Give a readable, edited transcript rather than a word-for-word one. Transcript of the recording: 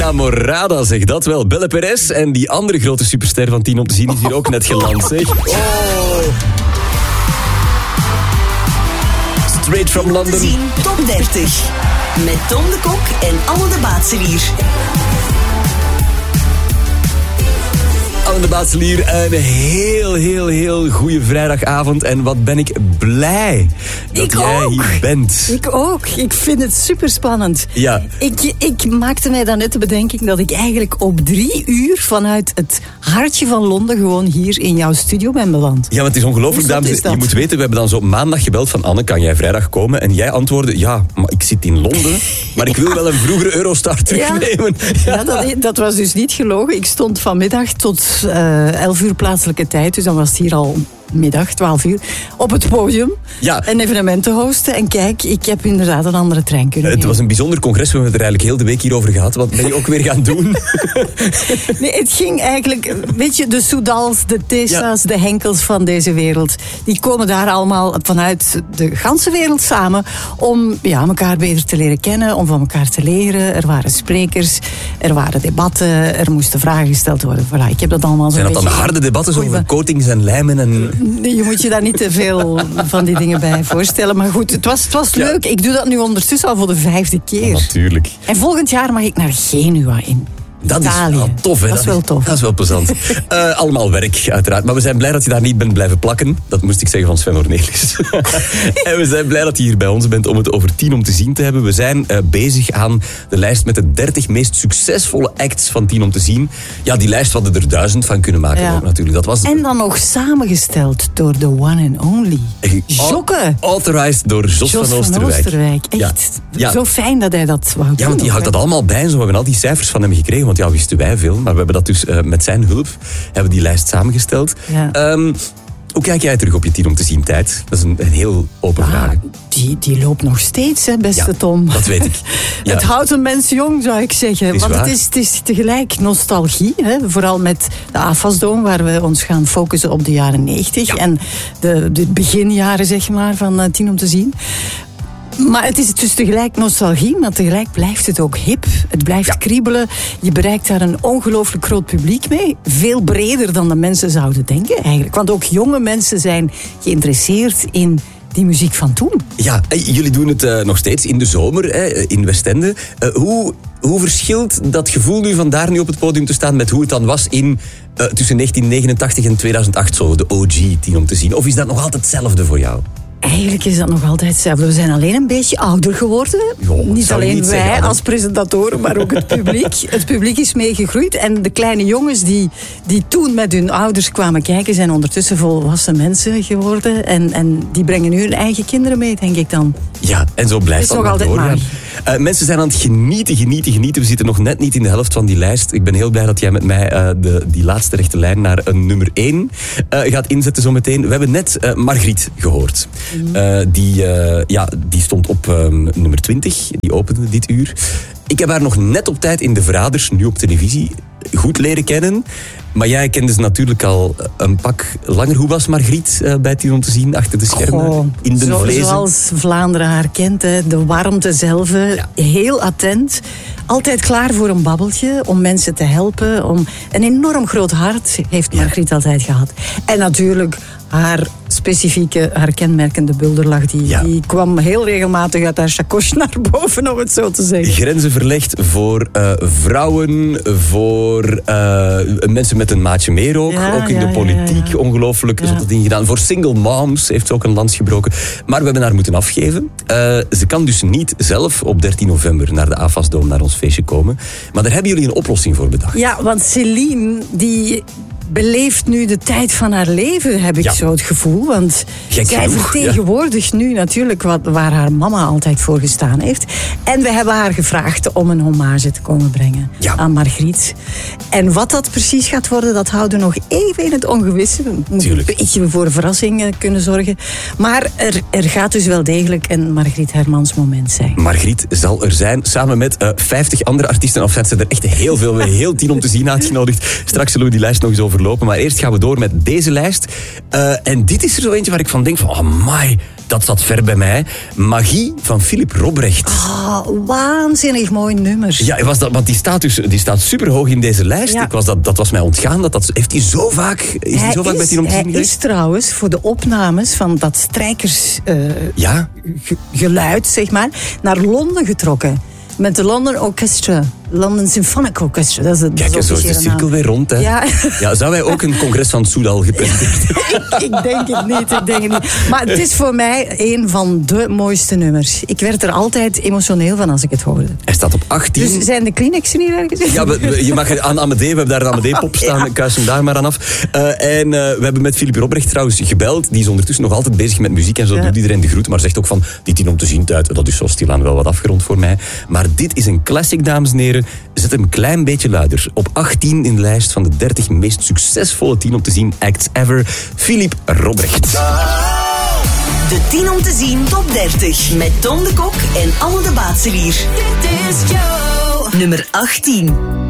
Morada, zeg dat wel. Belle Perez en die andere grote superster van 10 om te zien is hier ook net geland, zeg. Oh. Straight from London. 10 om te zien, top 30. Met Tom de Kok en Anne de Baatselier. Anne de Baatselier, een heel goede vrijdagavond. En wat ben ik blij dat jij hier bent. Ik ook. Ik vind het super spannend. Ja. Ik maakte mij dan net de bedenking dat ik eigenlijk op 3 uur vanuit het hartje van Londen gewoon hier in jouw studio ben beland. Ja, want het is ongelooflijk, dames en heren. Je moet weten, we hebben dan zo maandag gebeld van Anne, kan jij vrijdag komen? En jij antwoordde, ja, maar ik zit in Londen, maar ik wil wel een vroegere Eurostar terugnemen. Ja, dat was dus niet gelogen. Ik stond vanmiddag tot 11 uur plaatselijke tijd, dus dan was het hier al middag, 12 uur, op het podium. Ja. Een evenement te hosten. En kijk, ik heb inderdaad een andere trein kunnen nemen. Het was een bijzonder congres, we hebben het er eigenlijk heel de week hierover gehad. Wat ben je ook weer gaan doen? Nee, het ging eigenlijk, weet je, de Soudals, de Tessa's, de Henkels van deze wereld, die komen daar allemaal vanuit de ganse wereld samen om elkaar beter te leren kennen, om van elkaar te leren. Er waren sprekers, er waren debatten, er moesten vragen gesteld worden. Voilà, ik heb dat allemaal zo'n beetje... Zijn dat dan harde debatten over coatings en lijmen en... Je moet je daar niet te veel van die dingen bij voorstellen. Maar goed, het was leuk. Ik doe dat nu ondertussen al voor de 5e keer. Natuurlijk. En volgend jaar mag ik naar Genua in. Dat Italië. is tof, hè? Dat is wel tof. Dat is wel plezant. Allemaal werk, uiteraard. Maar we zijn blij dat je daar niet bent blijven plakken. Dat moest ik zeggen van Sven Ornelis. En we zijn blij dat je hier bij ons bent om het over 10 om te zien te hebben. We zijn bezig aan de lijst met de 30 meest succesvolle acts van 10 om te zien. Ja, die lijst hadden er 1000 van kunnen maken ook natuurlijk. Dat was en dan nog samengesteld door de one and only. Jokke. Authorized door Jos van Oosterwijk. Echt. Ja. Zo fijn dat hij dat wou doen. Ja, want die houdt dat allemaal bij. Zo, we hebben al die cijfers van hem gekregen. Want ja, wisten wij veel. Maar we hebben dat dus met zijn hulp hebben die lijst samengesteld. Ja. Hoe kijk jij terug op je 10 om te zien tijd? Dat is een heel open vraag. Die loopt nog steeds, hè, beste Tom. Dat weet ik. Ja. Het houdt een mens jong, zou ik zeggen. Want het is tegelijk nostalgie. Hè? Vooral met de AFAS-Dome, waar we ons gaan focussen op de jaren 90. Ja. En de beginjaren, zeg maar, van 10 om te zien. Maar het is dus tegelijk nostalgie, maar tegelijk blijft het ook hip. Het blijft kriebelen. Je bereikt daar een ongelooflijk groot publiek mee. Veel breder dan de mensen zouden denken eigenlijk. Want ook jonge mensen zijn geïnteresseerd in die muziek van toen. Ja, jullie doen het nog steeds in de zomer in Westende. Hoe verschilt dat gevoel nu van daar nu op het podium te staan met hoe het dan was in tussen 1989 en 2008, zo de OG 10 om te zien? Of is dat nog altijd hetzelfde voor jou? Eigenlijk is dat nog altijd hetzelfde. We zijn alleen een beetje ouder geworden. Niet alleen wij als presentatoren, maar ook het publiek. Het publiek is meegegroeid. En de kleine jongens die toen met hun ouders kwamen kijken, zijn ondertussen volwassen mensen geworden. En die brengen nu hun eigen kinderen mee, denk ik dan. Ja, en zo blijft het nog altijd doorgaan. Mensen zijn aan het genieten. We zitten nog net niet in de helft van die lijst. Ik ben heel blij dat jij met mij die laatste rechte lijn naar een nummer 1 gaat inzetten zometeen. We hebben net Margriet gehoord. Die stond op nummer 20. Die opende dit uur. Ik heb haar nog net op tijd in De Verraders, nu op televisie, goed leren kennen. Maar jij kende ze natuurlijk al een pak langer. Hoe was Margriet bij 10 om te zien achter de schermen? In de vlezen? Zoals Vlaanderen haar kent, de warmte zelf. Ja. Heel attent. Altijd klaar voor een babbeltje, om mensen te helpen. Een enorm groot hart heeft Margriet altijd gehad. En natuurlijk haar specifieke, haar kenmerkende bulderlach, die kwam heel regelmatig uit haar chakos naar boven, om het zo te zeggen. Grenzen verlegd voor vrouwen, voor mensen met een maatje meer ook. Ook in de politiek ongelooflijk zotte dingen gedaan. Voor single moms heeft ze ook een lans gebroken. Maar we hebben haar moeten afgeven. Ze kan dus niet zelf op 13 november naar de AFAS-Dome, naar ons feestje komen. Maar daar hebben jullie een oplossing voor bedacht. Ja, want Céline, die beleeft nu de tijd van haar leven, heb ik zo het gevoel. Want zij vertegenwoordigt nu natuurlijk waar haar mama altijd voor gestaan heeft. En we hebben haar gevraagd om een hommage te komen brengen aan Margriet. En wat dat precies gaat worden, dat houden we nog even in het ongewisse. We moeten een beetje voor een verrassing kunnen zorgen. Maar er gaat dus wel degelijk een Margriet Hermans moment zijn. Margriet zal er zijn, samen met 50 andere artiesten. Of zijn er echt heel veel, heel 10 om te zien uitgenodigd. Straks zullen we die lijst nog eens over verlopen. Maar eerst gaan we door met deze lijst. En dit is er zo eentje waar ik van denk van... amai, dat zat ver bij mij. Magie van Philip Robrecht. Waanzinnig mooi nummer. Ja, want die staat superhoog in deze lijst. Ja. Dat was mij ontgaan. Heeft hij zo vaak bij 10 om te zien Hij geweest? is trouwens voor de opnames van dat strijkersgeluid, zeg maar, naar Londen getrokken. Met de London Orchestra. London Symphonic Orchestra. Dat is het. Kijk, zo is de cirkel weer rond. Hè? Ja. Ja, zou wij ook een congres van Soudal gepresenteerd Ik denk het niet. Maar het is voor mij een van de mooiste nummers. Ik werd er altijd emotioneel van als ik het hoorde. Hij staat op 18. Dus zijn de Kleenexen hier ergens? Ja, je mag aan Amadee, we hebben daar een Amadee-pop staan, ja. Kuis hem daar maar aan af. En we hebben met Philip Robrecht trouwens gebeld. Die is ondertussen nog altijd bezig met muziek en zo doet iedereen de groet. Maar zegt ook van, die 10 om te zien tijd, dat is zo stilaan wel wat afgerond voor mij. Maar dit is een classic, dames en heren. Zet hem een klein beetje luider. Op 18 in de lijst van de 30 meest succesvolle 10 om te zien acts ever. Philip Robrecht. De 10 om te zien top 30. Met Tom de Kok en Anne de Baatselier. Dit is Joe. Nummer 18.